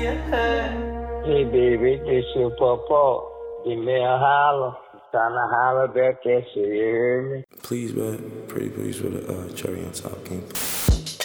Hey baby, this your papa. Give me a holler. Tryna holler back at you, you hear me? Please, man. Pretty please with a cherry on top, King.